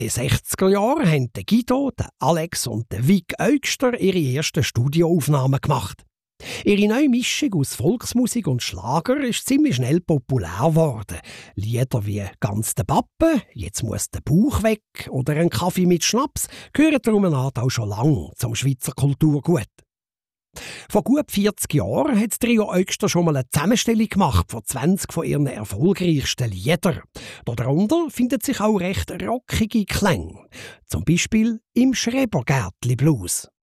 In den 60er Jahren haben der Guido, der Alex und der Vic Eugster ihre ersten Studioaufnahmen gemacht. Ihre neue Mischung aus Volksmusik und Schlager ist ziemlich schnell populär geworden. Lieder wie «Ganz der Pappe», «Jetzt muss der Bauch weg» oder «Ein Kaffee mit Schnaps» gehören darum auch schon lange zum Schweizer Kulturgut. Vor gut 40 Jahren hat das Trio Eugster schon mal eine Zusammenstellung gemacht von 20 von ihren erfolgreichsten Liedern. Darunter findet sich auch recht rockige Klänge. Zum Beispiel im Schrebergärtli Blues.